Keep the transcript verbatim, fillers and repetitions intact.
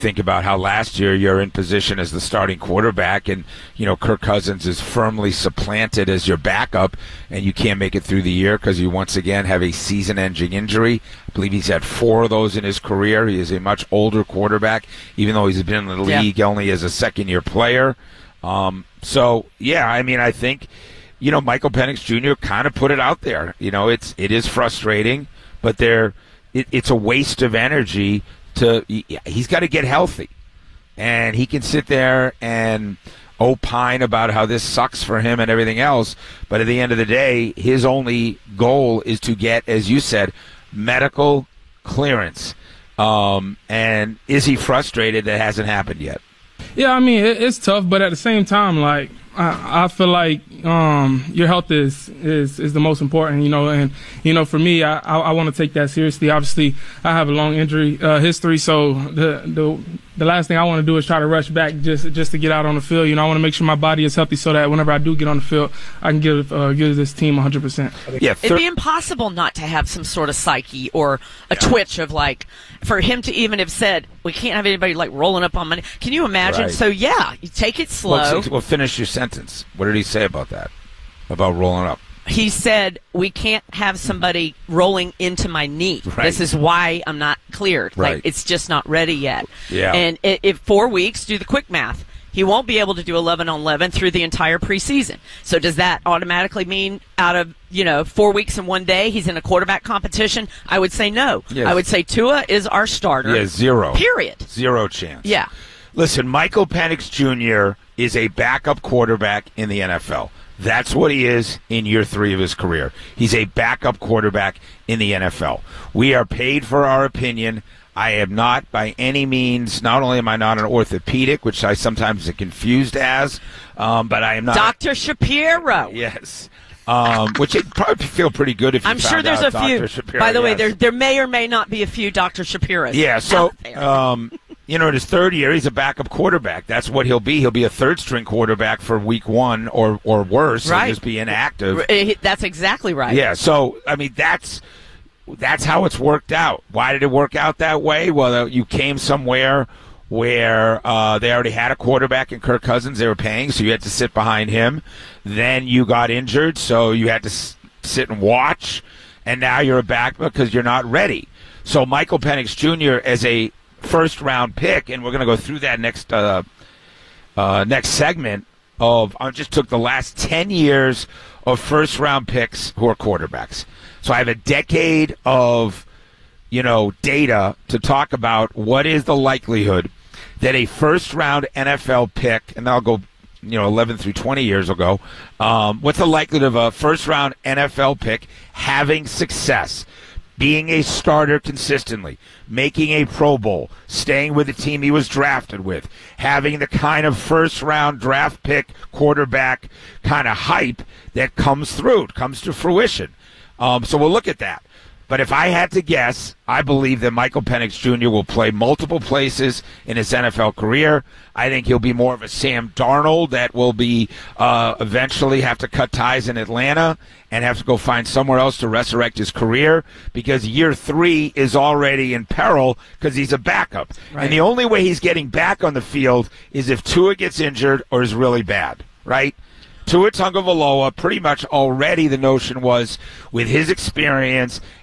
think about how last year you're in position as the starting quarterback and, you know, Kirk Cousins is firmly supplanted as your backup and you can't make it through the year because you once again have a season-ending injury. I believe he's had four of those in his career. He is a much older quarterback, even though he's been in the league yeah. only as a second-year player. Um, so, yeah, I mean, I think, you know, Michael Penix Junior kind of put it out there. You know, it's it is frustrating, but there it, it's a waste of energy to he's got to get healthy. And he can sit there and opine about how this sucks for him and everything else, but at the end of the day, his only goal is to get, as you said, medical clearance. Um, and is he frustrated that hasn't happened yet? Yeah, I mean, it, it's tough, but at the same time, like, I, I feel like um, your health is, is is the most important, you know, and, you know, for me, I, I, I want to take that seriously. Obviously, I have a long injury uh, history, so the, the the last thing I want to do is try to rush back just just to get out on the field. You know, I want to make sure my body is healthy so that whenever I do get on the field, I can give uh, give this team one hundred percent. Yeah, thir- It'd be impossible not to have some sort of psyche or a yeah. twitch of, like, for him to even have said, we can't have anybody, like, rolling up on money. Can you imagine? Right. So, yeah, you take it slow. Well, well, finish your sentence. What did he say about that, about rolling up? He said, we can't have somebody rolling into my knee. Right. This is why I'm not cleared. Right. Like, it's just not ready yet. Yeah. And if four weeks, do the quick math. He won't be able to do eleven on eleven through the entire preseason. So does that automatically mean out of, you know, four weeks and one day he's in a quarterback competition? I would say no. Yes. I would say Tua is our starter. Yeah, zero. Period. Zero chance. Yeah. Listen, Michael Penix Junior is a backup quarterback in the N F L. That's what he is in year three of his career. He's a backup quarterback in the N F L. We are paid for our opinion. I am not by any means, not only am I not an orthopedic, which I sometimes get confused as, um, but I am not. Doctor Shapiro. Yes. Um, which would probably feel pretty good if you I'm found sure there's out a Doctor few. Shapiro, By the yes. way, there there may or may not be a few Doctor Shapiros. Yeah, so, out there. um, you know, in his third year, he's a backup quarterback. That's what he'll be. He'll be a third-string quarterback for week one or, or worse. Right. He'll just be inactive. That's exactly right. Yeah, so, I mean, that's that's how it's worked out. Why did it work out that way? Well, you came somewhere where uh, they already had a quarterback in Kirk Cousins they were paying, so you had to sit behind him. Then you got injured, so you had to s- sit and watch, and now you're a backup because you're not ready. So Michael Penix Junior as a first-round pick, and we're going to go through that next uh, uh, next segment of, I just took the last ten years of first-round picks who are quarterbacks. So I have a decade of, you know, data to talk about what is the likelihood that a first-round N F L pick, and I'll go, you know, eleven through twenty years ago, um, what's the likelihood of a first-round N F L pick having success, being a starter consistently, making a Pro Bowl, staying with the team he was drafted with, having the kind of first-round draft pick quarterback kind of hype that comes through, comes to fruition. Um, so we'll look at that. But if I had to guess, I believe that Michael Penix Junior will play multiple places in his N F L career. I think he'll be more of a Sam Darnold that will be uh, eventually have to cut ties in Atlanta and have to go find somewhere else to resurrect his career because year three is already in peril because he's a backup. Right. And the only way he's getting back on the field is if Tua gets injured or is really bad, right? Tua Tagovailoa, pretty much already the notion was with his experience